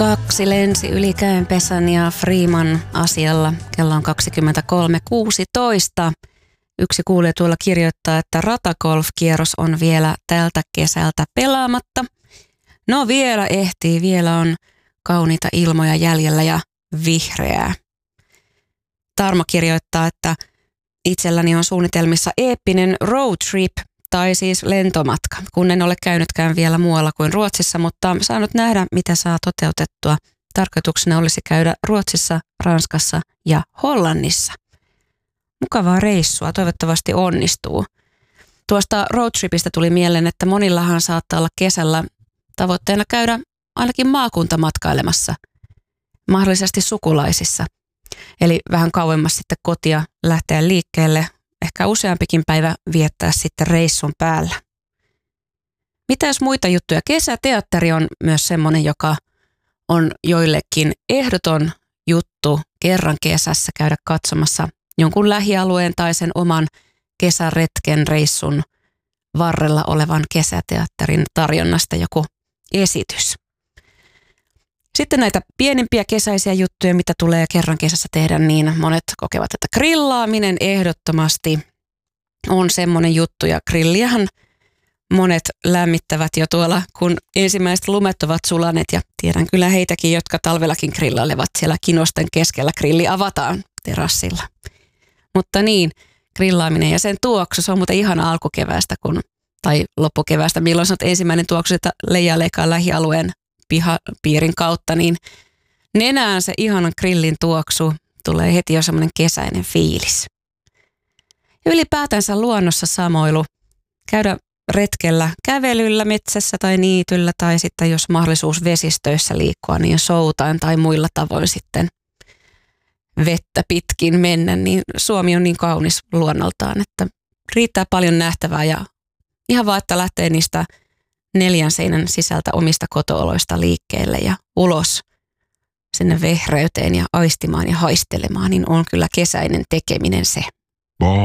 2 lensi yli Käenpesän ja Freeman asialla. Kello on 23.16. Yksi kuulija tuolla kirjoittaa, että ratagolf-kierros on vielä tältä kesältä pelaamatta. No vielä ehtii, vielä on kauniita ilmoja jäljellä ja vihreää. Tarmo kirjoittaa, että itselläni on suunnitelmissa eeppinen road trip, tai siis lentomatka, kun en ole käynytkään vielä muualla kuin Ruotsissa, mutta saanut nähdä, mitä saa toteutettua. Tarkoituksena olisi käydä Ruotsissa, Ranskassa ja Hollannissa. Mukavaa reissua, toivottavasti onnistuu. Tuosta roadtripistä tuli mieleen, että monillahan saattaa olla kesällä tavoitteena käydä ainakin maakuntamatkailemassa, mahdollisesti sukulaisissa. Eli vähän kauemmas sitten kotia lähteä liikkeelle, ehkä useampikin päivä viettää sitten reissun päällä. Mitä jos muita juttuja? Kesäteatteri on myös semmoinen, joka on joillekin ehdoton juttu kerran kesässä käydä katsomassa jonkun lähialueen tai sen oman kesäretken reissun varrella olevan kesäteatterin tarjonnasta joku esitys. Sitten näitä pienempiä kesäisiä juttuja, mitä tulee kerran kesässä tehdä, niin monet kokevat, että grillaaminen ehdottomasti on semmoinen juttu. Ja grilliähän monet lämmittävät jo tuolla, kun ensimmäiset lumet ovat sulaneet. Ja tiedän kyllä heitäkin, jotka talvellakin grillailevat siellä kinosten keskellä. Grilli avataan terassilla. Mutta niin, grillaaminen ja sen tuoksu, se on muuten ihana alkukeväästä tai loppukeväästä. Milloin sanot ensimmäinen tuoksu, että leijaileekaan lähialueen pihapiirin kautta, niin nenään se ihanan grillin tuoksu, tulee heti jo semmoinen kesäinen fiilis. Ja ylipäätänsä luonnossa samoilu, käydä retkellä kävelyllä metsässä tai niityllä tai sitten jos mahdollisuus vesistöissä liikkua, niin soutaen tai muilla tavoin sitten vettä pitkin mennä, niin Suomi on niin kaunis luonnoltaan, että riittää paljon nähtävää ja ihan vaan, että lähtee niistä 4 seinän sisältä omista kotooloista liikkeelle ja ulos sinne vehreyteen ja aistimaan ja haistelemaan, niin on kyllä kesäinen tekeminen se.